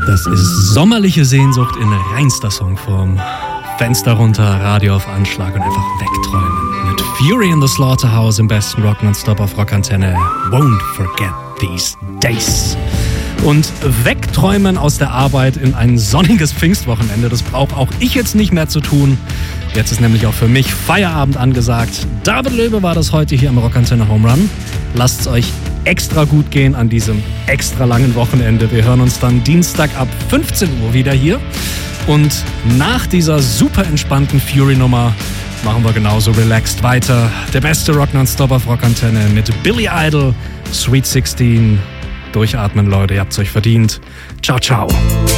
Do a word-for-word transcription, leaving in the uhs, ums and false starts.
Das ist sommerliche Sehnsucht in reinster Songform. Fenster runter, Radio auf Anschlag und einfach wegträumen. Mit Fury in the Slaughterhouse im besten Rock nonstop auf Rockantenne. Won't forget these days. Und wegträumen aus der Arbeit in ein sonniges Pfingstwochenende, das brauche auch ich jetzt nicht mehr zu tun. Jetzt ist nämlich auch für mich Feierabend angesagt. David Löwe war das heute hier am Rockantenne Home Run. Lasst es euch extra gut gehen an diesem extra langen Wochenende. Wir hören uns dann Dienstag ab fünfzehn Uhr wieder hier. Und nach dieser super entspannten Fury-Nummer machen wir genauso relaxed weiter. Der beste Rock nonstop auf Rockantenne mit Billy Idol, Sweet sixteen. Durchatmen, Leute, ihr habt's euch verdient. Ciao, ciao.